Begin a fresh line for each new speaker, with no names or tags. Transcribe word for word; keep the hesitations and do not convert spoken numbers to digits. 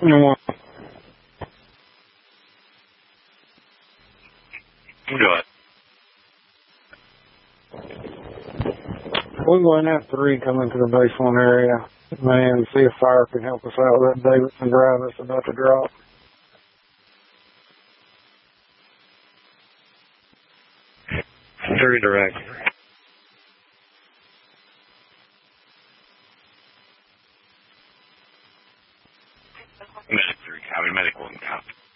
No,
Go ahead.
we're going to have three coming to the base one area. Man, see if fire can help us out with that Davidson drive that's about to drop.
Three direct. Medic three, copy. Medic one, copy.